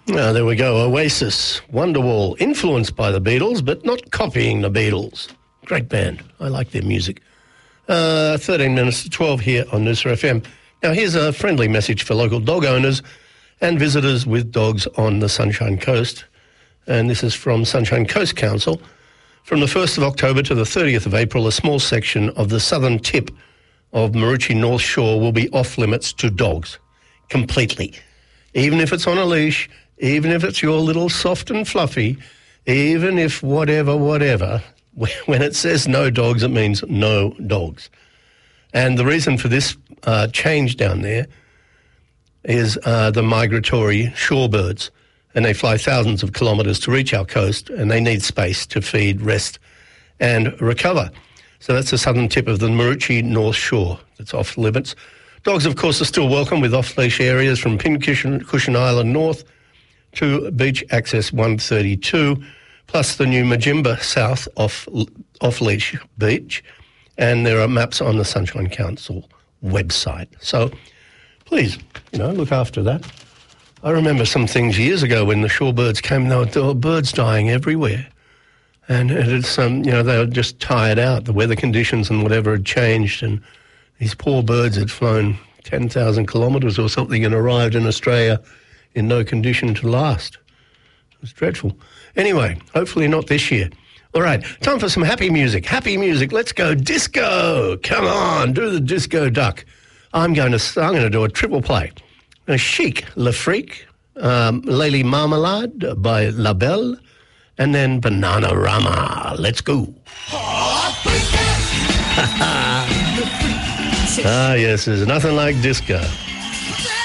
There we go. Oasis, Wonderwall, influenced by the Beatles, but not copying the Beatles. Great band. I like their music. 13 minutes to 12 here on Noosa FM. Now, here's a friendly message for local dog owners and visitors with dogs on the Sunshine Coast. And this is from Sunshine Coast Council. From the 1st of October to the 30th of April, a small section of the southern tip of Maroochy North Shore will be off limits to dogs. Completely. Even if it's on a leash, even if it's your little soft and fluffy, even if whatever, when it says no dogs, it means no dogs. And the reason for this change down there is the migratory shorebirds. And they fly thousands of kilometres to reach our coast, and they need space to feed, rest and recover. So that's the southern tip of the Maroochy North Shore that's off limits. Dogs, of course, are still welcome with off-leash areas from Pincushion Island North to Beach Access 132, plus the new Majimba South off-leash beach. And there are maps on the Sunshine Council website. So please, look after that. I remember some things years ago when the shorebirds came, there were birds dying everywhere. And it's, they were just tired out. The weather conditions and whatever had changed, and these poor birds had flown 10,000 kilometres or something and arrived in Australia in no condition to last. It was dreadful. Anyway, hopefully not this year. All right, time for some happy music. Happy music. Let's go disco. Come on, do the disco duck. I'm going to do a triple play. Chic, Le Freak, Lady Marmalade by La Belle, and then Bananarama. Let's go. Yes, there's nothing like disco.